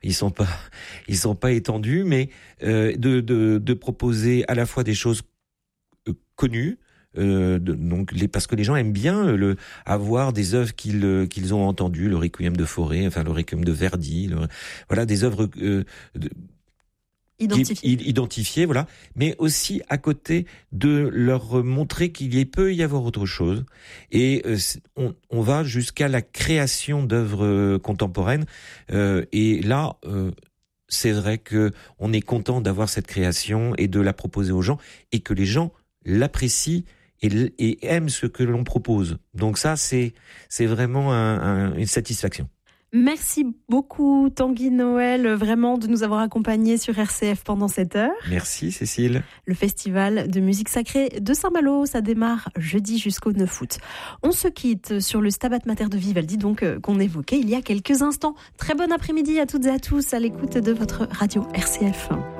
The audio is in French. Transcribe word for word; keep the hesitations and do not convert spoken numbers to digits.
ils sont pas, ils sont pas étendus, mais euh, de, de, de proposer à la fois des choses connues. Euh, de, donc les, parce que les gens aiment bien le, avoir des œuvres qu'ils, qu'ils ont entendues, le Requiem de Fauré, enfin le Requiem de Verdi, le, voilà des œuvres euh, de, identifiées. identifiées, voilà, mais aussi à côté de leur montrer qu'il y peut y avoir autre chose. Et euh, on, on va jusqu'à la création d'œuvres contemporaines. Euh, et là. Euh, c'est vrai que on est content d'avoir cette création et de la proposer aux gens et que les gens l'apprécient et, et aiment ce que l'on propose. Donc ça, c'est, c'est vraiment un, un, une satisfaction. Merci beaucoup Tanguy Noël, vraiment de nous avoir accompagnés sur R C F pendant cette heure. Merci Cécile. Le festival de musique sacrée de Saint-Malo, ça démarre jeudi jusqu'au neuf août. On se quitte sur le Stabat Mater de Vivaldi, donc euh, qu'on évoquait il y a quelques instants. Très bon après-midi à toutes et à tous à l'écoute de votre radio R C F.